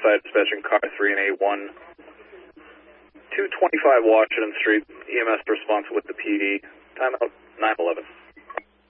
Northside dispatching car 3 and A1. 225 Washington Street, EMS response with the PD. Timeout 911.